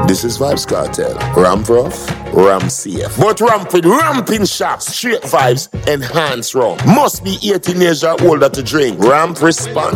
This is Vibes Cartel. Ramp rough, ramp safe. But ramp with ramping shots, straight vibes, enhanced rum. Must be 18 years or older to drink. Ramp responsibly.